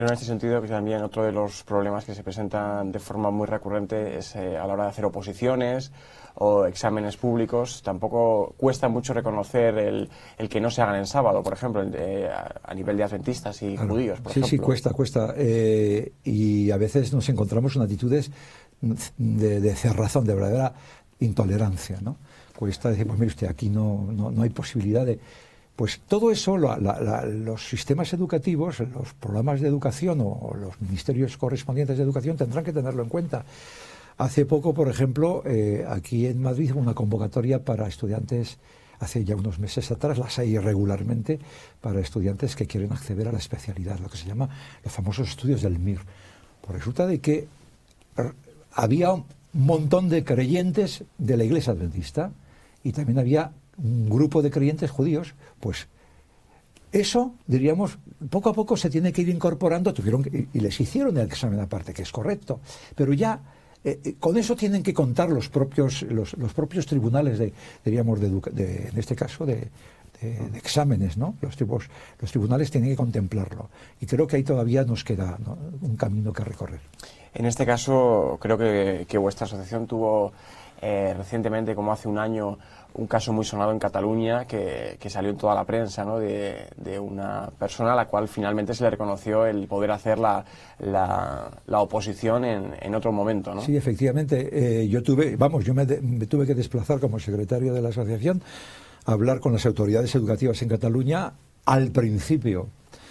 En este sentido, que también otro de los problemas que se presentan de forma muy recurrente es a la hora de hacer oposiciones o exámenes públicos. Tampoco cuesta mucho reconocer el que no se hagan en sábado, por ejemplo, a nivel de adventistas y Claro. judíos, por Sí, ejemplo. sí, cuesta. Y a veces nos encontramos en actitudes de cerrazón, de verdadera intolerancia, ¿no? Cuesta decir, pues mire usted, aquí no hay posibilidad de... Pues todo eso, los sistemas educativos, los programas de educación o los ministerios correspondientes de educación tendrán que tenerlo en cuenta. Hace poco, por ejemplo, aquí en Madrid hubo una convocatoria para estudiantes, hace ya unos meses atrás, las hay regularmente, para estudiantes que quieren acceder a la especialidad, lo que se llama los famosos estudios del MIR. Pues resulta de que había un montón de creyentes de la Iglesia Adventista y también había un grupo de creyentes judíos. Pues eso, diríamos, poco a poco se tiene que ir incorporando, y les hicieron el examen aparte, que es correcto, pero ya con eso tienen que contar los propios tribunales en este caso de exámenes, ¿no? Los tribunales tienen que contemplarlo, y creo que ahí todavía nos queda, ¿no?, un camino que recorrer. En este caso, creo que vuestra asociación tuvo recientemente, como hace un año, un caso muy sonado en Cataluña que salió en toda la prensa, ¿no?, de una persona a la cual finalmente se le reconoció el poder hacer la oposición en otro momento, ¿no? Sí, efectivamente. Yo me tuve que desplazar como secretario de la asociación a hablar con las autoridades educativas en Cataluña. Al principio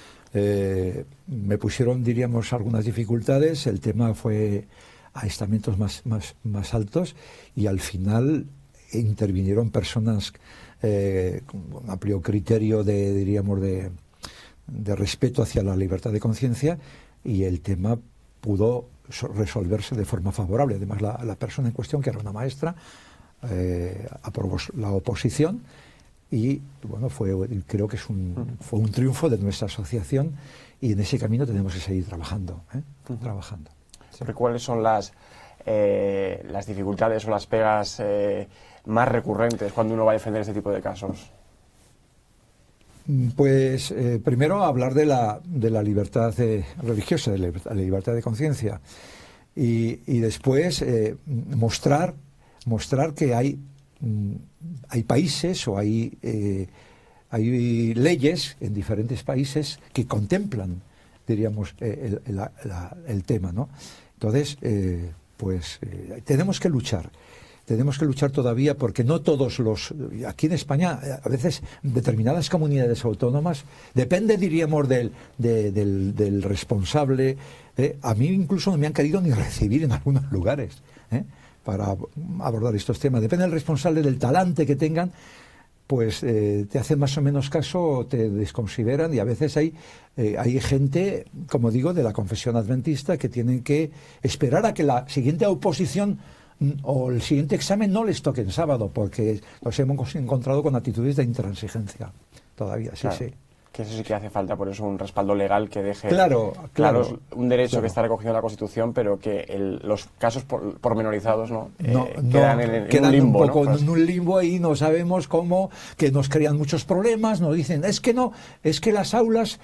me pusieron, diríamos, algunas dificultades. El tema fue a estamentos más altos, y al final intervinieron personas con un amplio criterio de respeto hacia la libertad de conciencia, y el tema pudo resolverse de forma favorable. Además, la persona en cuestión, que era una maestra, aprobó la oposición, y bueno, creo que fue un triunfo de nuestra asociación, y en ese camino tenemos que seguir trabajando. Trabajando. Sí. ¿Cuáles son las dificultades o las pegas más recurrentes cuando uno va a defender este tipo de casos? Pues primero hablar de la libertad religiosa, de la libertad de conciencia, y después mostrar que hay países o hay leyes en diferentes países que contemplan, diríamos, el tema, ¿no? Entonces, tenemos que luchar. Tenemos que luchar todavía, porque no todos aquí en España, a veces determinadas comunidades autónomas, depende, diríamos, del responsable. A mí incluso no me han querido ni recibir en algunos lugares para abordar estos temas. Depende del responsable, del talante que tengan, pues te hacen más o menos caso, te desconsideran, y a veces hay gente, como digo, de la confesión adventista, que tienen que esperar a que la siguiente oposición o el siguiente examen no les toque en sábado, porque nos hemos encontrado con actitudes de intransigencia todavía. Sí, claro, sí. Que eso sí que hace falta, por eso un respaldo legal que deje claro, un derecho claro, que está recogido en la Constitución, pero que los casos pormenorizados quedan en un limbo, un poco, ¿no? en un limbo, y no sabemos cómo, que nos crean muchos problemas. Nos dicen, es que las aulas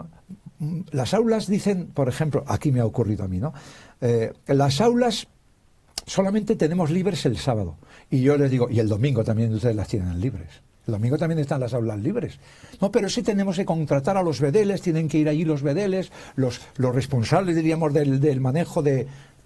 dicen, por ejemplo, aquí me ha ocurrido a mí, ¿no? Las aulas solamente tenemos libres el sábado, y yo les digo, y el domingo también ustedes las tienen libres. El domingo también están las aulas libres. No, pero sí tenemos que contratar a los bedeles, tienen que ir allí los bedeles, los responsables, diríamos, del manejo de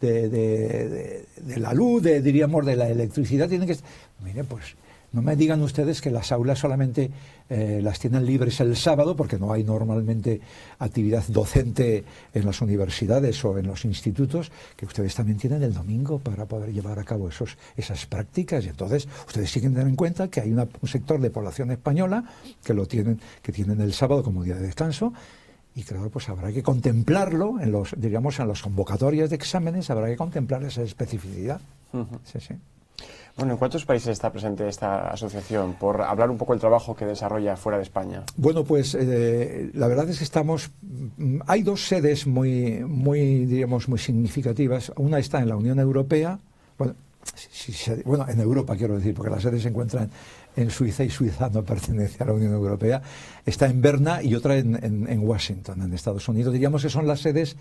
la luz, diríamos, de la electricidad, tienen que... Mire, pues no me digan ustedes que las aulas solamente las tienen libres el sábado, porque no hay normalmente actividad docente en las universidades o en los institutos, que ustedes también tienen el domingo para poder llevar a cabo esas prácticas. Y entonces ustedes tienen que tener en cuenta que hay un sector de población española que tienen el sábado como día de descanso, y claro, pues habrá que contemplarlo en las convocatorias de exámenes, habrá que contemplar esa especificidad. Sí, sí. Bueno, ¿en cuántos países está presente esta asociación? Por hablar un poco del trabajo que desarrolla fuera de España. Bueno, pues la verdad es que hay dos sedes muy significativas. Una está en la Unión Europea, bueno, bueno, en Europa quiero decir, porque la sede se encuentra en Suiza y Suiza no pertenece a la Unión Europea, está en Berna y otra en Washington, en Estados Unidos. Diríamos que son las sedes